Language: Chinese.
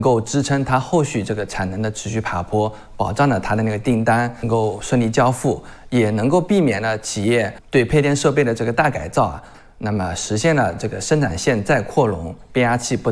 够支撑它后续这个产能的持续爬坡，保障了它的那个订单能够顺利交付，也能够避免了企业对配电设备的这个大改造那么实现了这个生产线再扩容，变压器不